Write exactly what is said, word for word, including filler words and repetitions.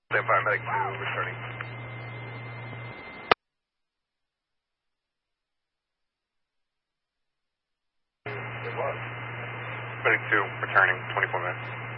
Stand by, medic two, returning. It was. Medic two, returning, twenty-four minutes.